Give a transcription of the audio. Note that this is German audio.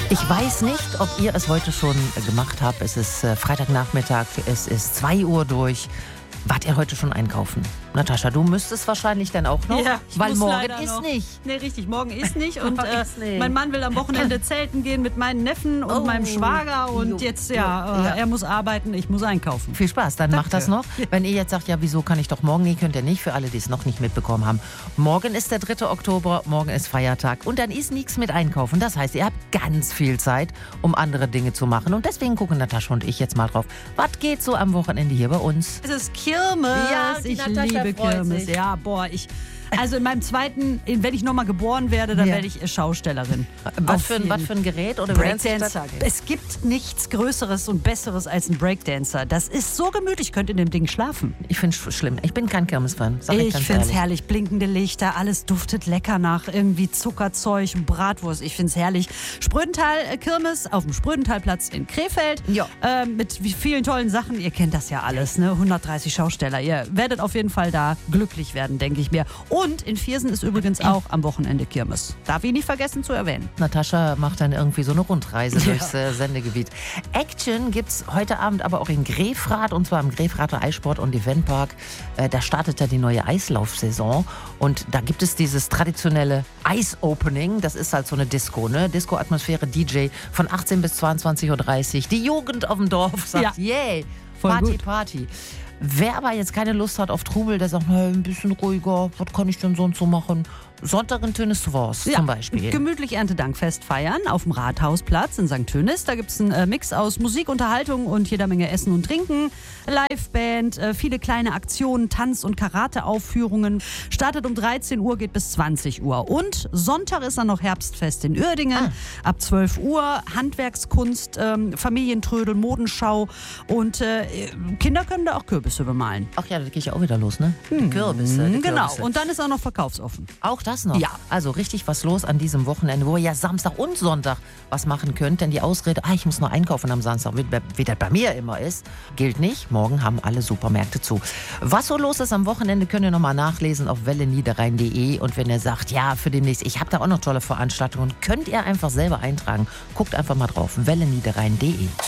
Ich weiß nicht, ob ihr es heute schon gemacht habt. Es ist Freitagnachmittag, es ist 2 Uhr durch. Wart ihr heute schon einkaufen? Natascha, du müsstest wahrscheinlich dann auch noch, Ja, weil muss morgen leider ist noch. nicht. Nee, richtig, morgen ist nicht. Und Morgen ist nicht. mein Mann will am Wochenende zelten gehen mit meinen Neffen und meinem Schwager. Und jetzt, er muss arbeiten, ich muss einkaufen. Viel Spaß, dann macht das noch. Ja. Wenn ihr jetzt sagt, ja, wieso kann ich doch morgen? Nee, könnt ihr nicht, für alle, die es noch nicht mitbekommen haben. Morgen ist der 3. Oktober, morgen ist Feiertag und dann ist nichts mit einkaufen. Das heißt, ihr habt ganz viel Zeit, um andere Dinge zu machen. Und deswegen gucken Natascha und ich jetzt mal drauf. Was geht so am Wochenende hier bei uns? Es ist Kirmes. Ja, die ich Natascha liebe freut Kirmes. sich. Ja, also in meinem zweiten, wenn ich nochmal geboren werde, dann Ja. werde ich Schaustellerin. Was für ein Gerät? Oder wie nennt sich das? Breakdancer. Es gibt nichts Größeres und Besseres als ein Breakdancer. Das ist so gemütlich, könnt in dem Ding schlafen. Ich finde es schlimm. Ich bin kein Kirmes-Fan. Sag Ich ganz finde es ehrlich. herrlich. Blinkende Lichter, alles duftet lecker nach irgendwie Zuckerzeug und Bratwurst. Ich finde es herrlich. Sprödental Kirmes auf dem Sprödentalplatz in Krefeld. Ja. Mit vielen tollen Sachen. Ihr kennt das ja alles, ne? 130 Schausteller. Ihr werdet auf jeden Fall da glücklich werden, denke ich mir. Und in Viersen ist übrigens auch am Wochenende Kirmes. Darf ich nicht vergessen zu erwähnen. Natascha macht dann irgendwie so eine Rundreise durchs Sendegebiet. Action gibt's heute Abend aber auch in Grefrath, und zwar im Grefrather Eissport- und Eventpark. Da startet ja die neue Eislaufsaison und da gibt es dieses traditionelle Eis-Opening. Das ist halt so eine Disco, ne? Disco-Atmosphäre, DJ von 18 bis 22:30 Uhr. Die Jugend auf dem Dorf sagt, yay, Voll Party, gut. Party. Wer aber jetzt keine Lust hat auf Trubel, der sagt, hey, ein bisschen ruhiger, was kann ich denn sonst so machen? Sonntag in Töniswors zum Beispiel. Gemütlich Erntedankfest feiern auf dem Rathausplatz in St. Tönis. Da gibt es einen Mix aus Musik, Unterhaltung und jeder Menge Essen und Trinken. Liveband, viele kleine Aktionen, Tanz- und Karate-Aufführungen. Startet um 13 Uhr, geht bis 20 Uhr. Und Sonntag ist dann noch Herbstfest in Uerdingen. Ab 12 Uhr Handwerkskunst, Familientrödel, Modenschau. Und Kinder können da auch Kürbisse bemalen. Ach ja, da gehe ich auch wieder los, ne? Die Kürbisse. Die Genau. Kürbisse. Und dann ist auch noch verkaufsoffen. Auch das noch? Ja. Also richtig was los an diesem Wochenende, wo ihr ja Samstag und Sonntag was machen könnt. Denn die Ausrede, ich muss noch einkaufen am Samstag, wie das bei mir immer ist, gilt nicht. Morgen haben alle Supermärkte zu. Was so los ist am Wochenende, könnt ihr nochmal nachlesen auf welleniederrhein.de. Und wenn ihr sagt, ja, für demnächst, ich habe da auch noch tolle Veranstaltungen, könnt ihr einfach selber eintragen. Guckt einfach mal drauf, welleniederrhein.de.